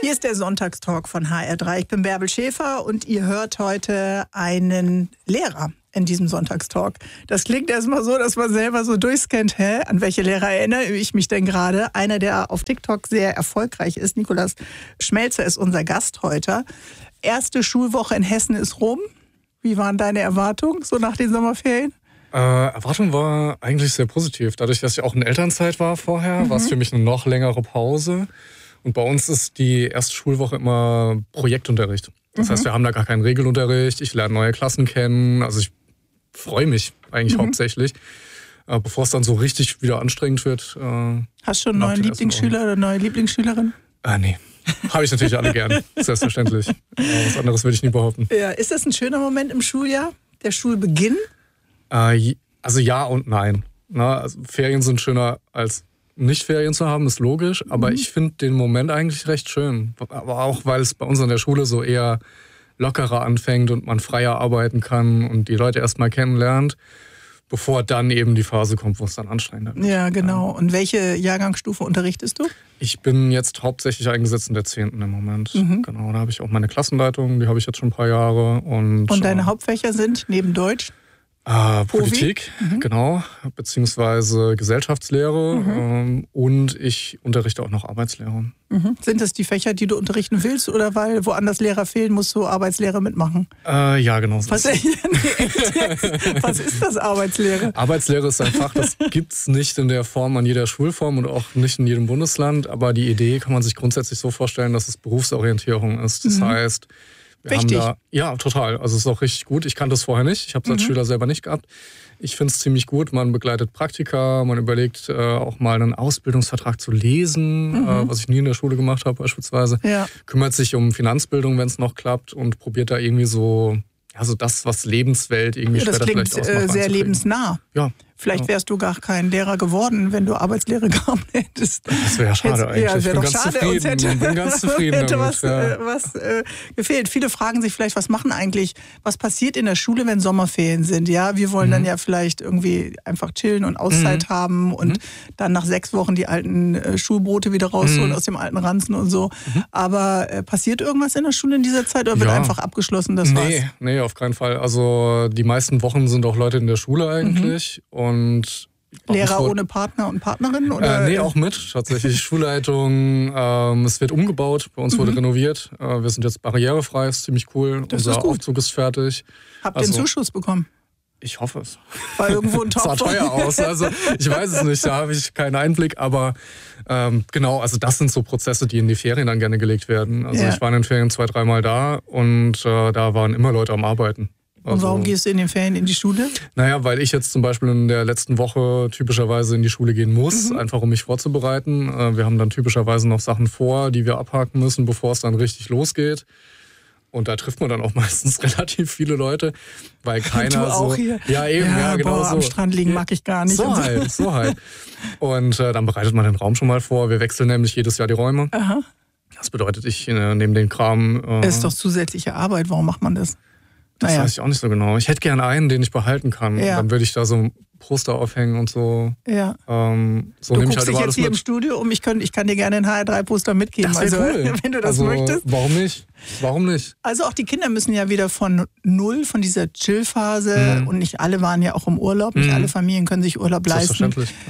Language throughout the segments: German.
Hier ist der Sonntagstalk von HR3. Ich bin Bärbel Schäfer und ihr hört heute einen Lehrer in diesem Sonntagstalk. Das klingt erstmal so, dass man selber so durchscannt. An welche Lehrer erinnere ich mich denn gerade? Einer, der auf TikTok sehr erfolgreich ist, Nikolaus Schmelzer, ist unser Gast heute. Erste Schulwoche in Hessen ist rum. Wie waren deine Erwartungen so nach den Sommerferien? Erwartung war eigentlich sehr positiv. Dadurch, dass ich auch in Elternzeit war vorher, war es für mich eine noch längere Pause. Und bei uns ist die erste Schulwoche immer Projektunterricht. Das heißt, wir haben da gar keinen Regelunterricht. Ich lerne neue Klassen kennen. Also ich freue mich eigentlich hauptsächlich. Bevor es dann so richtig wieder anstrengend wird. Hast du schon einen neuen Lieblingsschüler oder neue Lieblingsschülerin? Nee. Habe ich natürlich alle gern. Selbstverständlich. Was anderes würde ich nie behaupten. Ja, ist das ein schöner Moment im Schuljahr? Der Schulbeginn? Also ja und nein. Also Ferien sind schöner als nicht Ferien zu haben, ist logisch. Aber ich finde den Moment eigentlich recht schön. Aber auch, weil es bei uns an der Schule so eher lockerer anfängt und man freier arbeiten kann und die Leute erstmal kennenlernt, bevor dann eben die Phase kommt, wo es dann anstrengender wird. Ja, genau. Und welche Jahrgangsstufe unterrichtest du? Ich bin jetzt hauptsächlich eingesetzt in der 10. im Moment. Genau, da habe ich auch meine Klassenleitung, die habe ich jetzt schon ein paar Jahre. Und deine Hauptfächer sind neben Deutsch? Politik, genau, beziehungsweise Gesellschaftslehre und ich unterrichte auch noch Arbeitslehre. Sind das die Fächer, die du unterrichten willst oder weil woanders Lehrer fehlen, musst du Arbeitslehre mitmachen? Ja, genau. Was ist das, Arbeitslehre? Arbeitslehre ist ein Fach, das gibt's nicht in der Form an jeder Schulform und auch nicht in jedem Bundesland, aber die Idee kann man sich grundsätzlich so vorstellen, dass es Berufsorientierung ist. Das heißt, Wichtig. Ja, total. Also es ist auch richtig gut. Ich kannte es vorher nicht. Ich habe es als Schüler selber nicht gehabt. Ich finde es ziemlich gut. Man begleitet Praktika, man überlegt auch mal einen Ausbildungsvertrag zu lesen, was ich nie in der Schule gemacht habe beispielsweise. Ja. Kümmert sich um Finanzbildung, wenn es noch klappt und probiert da irgendwie so das, was Lebenswelt irgendwie später vielleicht ausmacht. Das klingt sehr lebensnah. Ja. Vielleicht wärst du gar kein Lehrer geworden, wenn du Arbeitslehre gehabt hättest. Das wäre ja schade eigentlich. Ja, ich bin doch ganz schade. zufrieden. Ich bin ganz zufrieden hätte damit. was gefehlt. Viele fragen sich vielleicht, was passiert in der Schule, wenn Sommerferien sind? Ja, wir wollen dann ja vielleicht irgendwie einfach chillen und Auszeit haben und dann nach 6 Wochen die alten Schulbrote wieder rausholen aus dem alten Ranzen und so. Aber passiert irgendwas in der Schule in dieser Zeit oder wird einfach abgeschlossen, das war's? Nee, auf keinen Fall. Also die meisten Wochen sind auch Leute in der Schule eigentlich. Und Lehrer ohne Partner und Partnerin? Oder? Nee, auch mit. Tatsächlich Schulleitung. Es wird umgebaut. Bei uns wurde renoviert. Wir sind jetzt barrierefrei. Ist ziemlich cool. Unser Aufzug ist fertig. Habt ihr einen Zuschuss bekommen? Ich hoffe es. War irgendwo ein Topf. Sah teuer aus. Also ich weiß es nicht. Da habe ich keinen Einblick. Aber genau, also das sind so Prozesse, die in die Ferien dann gerne gelegt werden. Also ich war in den Ferien 2-3 Mal da und da waren immer Leute am Arbeiten. Und warum gehst du in den Ferien in die Schule? Naja, weil ich jetzt zum Beispiel in der letzten Woche typischerweise in die Schule gehen muss, einfach um mich vorzubereiten. Wir haben dann typischerweise noch Sachen vor, die wir abhaken müssen, bevor es dann richtig losgeht. Und da trifft man dann auch meistens relativ viele Leute, weil keiner du auch so... Hier? Ja, eben, ja, genau boah, so. Am Strand liegen mag ich gar nicht. So halt. Und dann bereitet man den Raum schon mal vor. Wir wechseln nämlich jedes Jahr die Räume. Aha. Das bedeutet, ich nehme den Kram... Das ist doch zusätzliche Arbeit. Warum macht man das? Das weiß ich auch nicht so genau. Ich hätte gerne einen, den ich behalten kann. Ja. Dann würde ich da so ein Poster aufhängen und so. Ja. So du nehme ich guckst halt dich immer jetzt hier im Studio um. Ich kann dir gerne ein HR3-Poster mitgeben. Das wäre cool. Wenn du das möchtest. Warum nicht? Warum nicht? Also auch die Kinder müssen ja wieder von null, von dieser Chill-Phase, und nicht alle waren ja auch im Urlaub, nicht alle Familien können sich Urlaub leisten,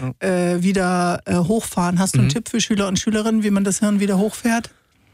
wieder hochfahren. Hast du einen Tipp für Schüler und Schülerinnen, wie man das Hirn wieder hochfährt?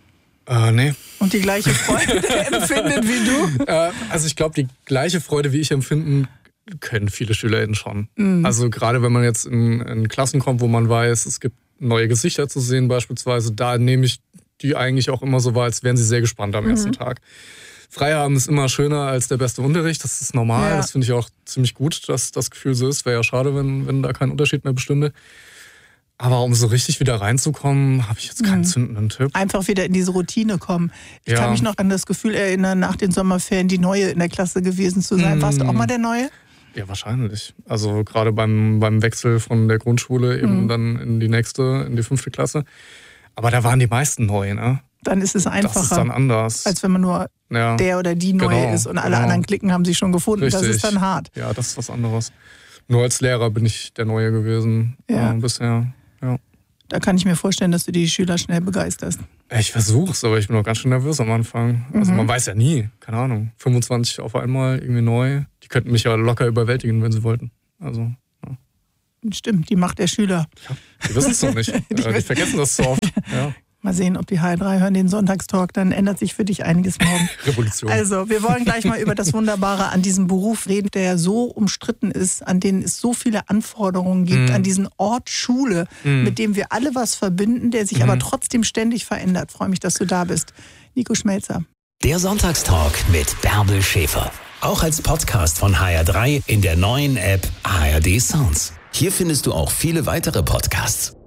Nee. Und die gleiche Freude empfindet wie du? Also ich glaube, die gleiche Freude, wie ich empfinden, können viele SchülerInnen schon. Also gerade wenn man jetzt in Klassen kommt, wo man weiß, es gibt neue Gesichter zu sehen beispielsweise, da nehme ich die eigentlich auch immer so wahr, als wären sie sehr gespannt am ersten Tag. Frei haben ist immer schöner als der beste Unterricht, das ist normal. Ja. Das finde ich auch ziemlich gut, dass das Gefühl so ist. Wäre ja schade, wenn da kein Unterschied mehr bestünde. Aber um so richtig wieder reinzukommen, habe ich jetzt keinen zündenden Tipp. Einfach wieder in diese Routine kommen. Ich kann mich noch an das Gefühl erinnern, nach den Sommerferien die Neue in der Klasse gewesen zu sein. Warst du auch mal der Neue? Ja, wahrscheinlich. Also gerade beim Wechsel von der Grundschule eben dann in die 5. Klasse. Aber da waren die meisten neu, ne? Dann ist es einfacher. Das ist dann anders. Als wenn man nur der oder die Neue ist und alle anderen Klicken haben sich schon gefunden. Richtig. Das ist dann hart. Ja, das ist was anderes. Nur als Lehrer bin ich der Neue gewesen bisher. Ja. Da kann ich mir vorstellen, dass du die Schüler schnell begeisterst. Ich versuch's, aber ich bin auch ganz schön nervös am Anfang. Also man weiß ja nie, keine Ahnung, 25 auf einmal irgendwie neu. Die könnten mich ja locker überwältigen, wenn sie wollten. Also, ja. Stimmt, die Macht der Schüler. Ja, die wissen es doch nicht. Die vergessen das so oft. Ja. Mal sehen, ob die HR3 hören den Sonntagstalk, dann ändert sich für dich einiges morgen. Revolution. Also, wir wollen gleich mal über das Wunderbare an diesem Beruf reden, der so umstritten ist, an denen es so viele Anforderungen gibt, an diesen Ort Schule, mit dem wir alle was verbinden, der sich aber trotzdem ständig verändert. Freue mich, dass du da bist. Nico Schmelzer. Der Sonntagstalk mit Bärbel Schäfer. Auch als Podcast von HR3 in der neuen App ARD Sounds. Hier findest du auch viele weitere Podcasts.